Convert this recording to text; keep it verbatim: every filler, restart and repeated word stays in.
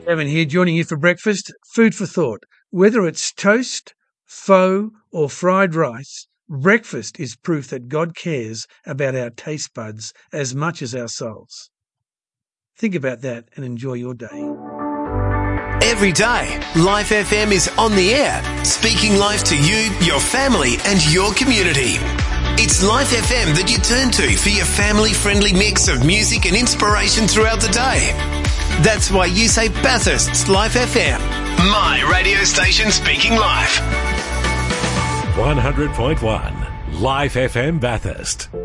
Kevin here, joining you for breakfast. Food for thought. Whether it's toast, pho, or fried rice, breakfast is proof that God cares about our taste buds as much as our souls. Think about that and enjoy your day. Every day, Life F M is on the air, speaking life to you, your family and your community. It's Life F M that you turn to for your family-friendly mix of music and inspiration throughout the day. That's why you say Bathurst's Life F M. My radio station speaking life. one hundred point one Life F M Bathurst.